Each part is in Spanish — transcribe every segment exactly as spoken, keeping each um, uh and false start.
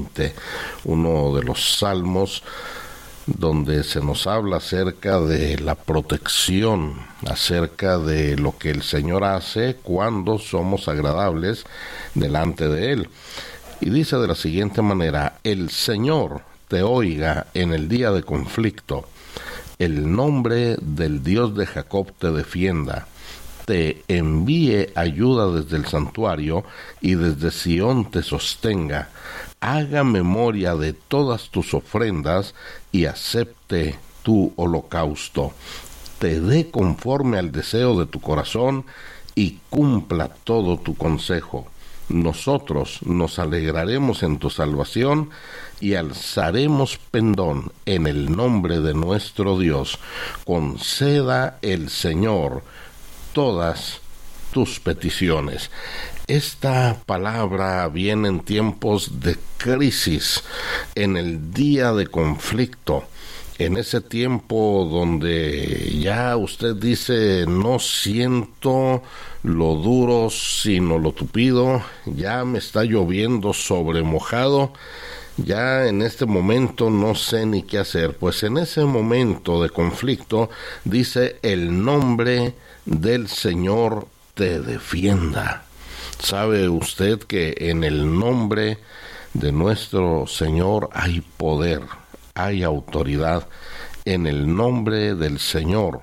veinte, uno de los salmos donde se nos habla acerca de la protección, acerca de lo que el Señor hace cuando somos agradables delante de Él. Y dice de la siguiente manera: el Señor te oiga en el día de conflicto, el nombre del Dios de Jacob te defienda, te envíe ayuda desde el santuario y desde Sión te sostenga, haga memoria de todas tus ofrendas y acepte tu holocausto, te dé conforme al deseo de tu corazón y cumpla todo tu consejo. Nosotros nos alegraremos en tu salvación y alzaremos pendón en el nombre de nuestro Dios. Conceda el Señor todas tus peticiones. Esta palabra viene en tiempos de crisis, en el día de conflicto, en ese tiempo donde ya usted dice: no siento lo duro sino lo tupido, ya me está lloviendo sobre mojado, ya en este momento no sé ni qué hacer. Pues en ese momento de conflicto dice: el nombre del Señor te defienda. ¿Sabe usted que en el nombre de nuestro Señor hay poder, hay autoridad? En el nombre del Señor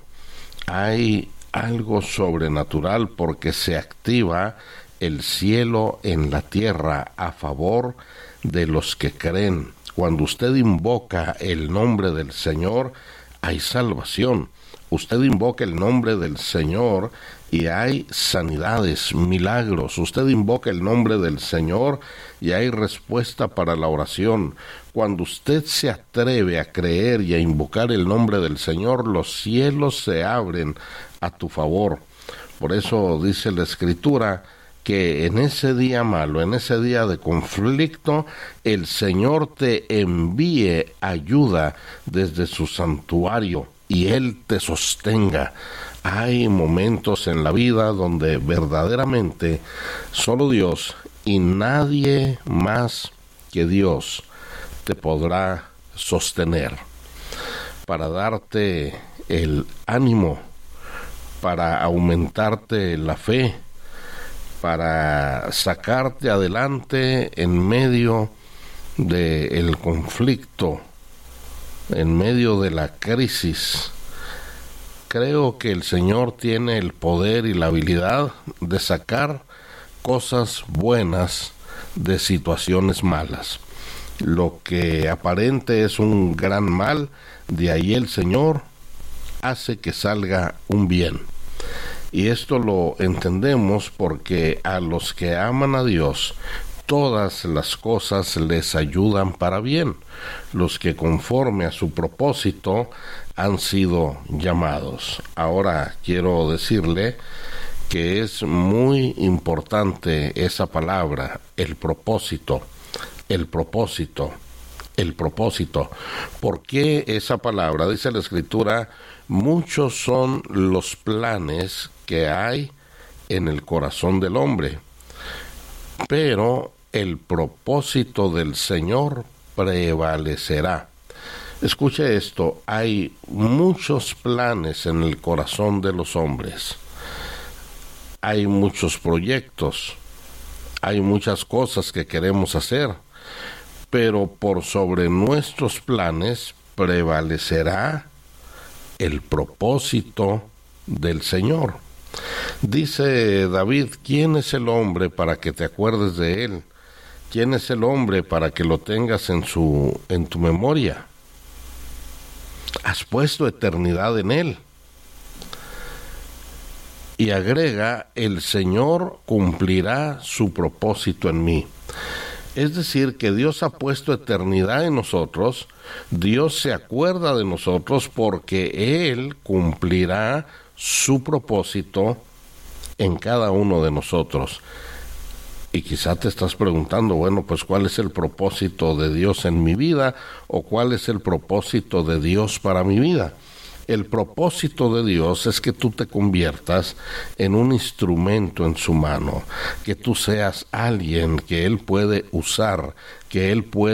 hay algo sobrenatural, porque se activa el cielo en la tierra a favor de los que creen. Cuando usted invoca el nombre del Señor, hay salvación. Usted invoca el nombre del Señor y hay sanidades, milagros. Usted invoca el nombre del Señor y hay respuesta para la oración. Cuando usted se atreve a creer y a invocar el nombre del Señor, los cielos se abren a tu favor. Por eso dice la Escritura que en ese día malo, en ese día de conflicto, el Señor te envíe ayuda desde su santuario y Él te sostenga. Hay momentos en la vida donde verdaderamente solo Dios y nadie más que Dios te podrá sostener, para darte el ánimo, para aumentarte la fe, para sacarte adelante en medio del conflicto, en medio de la crisis. Creo que el Señor tiene el poder y la habilidad de sacar cosas buenas de situaciones malas. Lo que aparente es un gran mal, de ahí el Señor hace que salga un bien. Y esto lo entendemos porque a los que aman a Dios, todas las cosas les ayudan para bien, los que conforme a su propósito han sido llamados. Ahora quiero decirle que es muy importante esa palabra, el propósito, el propósito, el propósito. ¿Por qué esa palabra? Dice la Escritura: muchos son los planes que hay en el corazón del hombre, pero el propósito del Señor prevalecerá. Escuche esto: hay muchos planes en el corazón de los hombres, hay muchos proyectos, hay muchas cosas que queremos hacer, pero por sobre nuestros planes prevalecerá el propósito del Señor. Dice David: ¿quién es el hombre para que te acuerdes de él? ¿Quién es el hombre para que lo tengas en su en tu memoria? Has puesto eternidad en él. Y agrega: el Señor cumplirá su propósito en mí. Es decir, que Dios ha puesto eternidad en nosotros, Dios se acuerda de nosotros porque Él cumplirá su propósito en cada uno de nosotros. Y quizá te estás preguntando, bueno, pues ¿cuál es el propósito de Dios en mi vida? ¿O cuál es el propósito de Dios para mi vida? El propósito de Dios es que tú te conviertas en un instrumento en su mano, que tú seas alguien que Él puede usar, que Él puede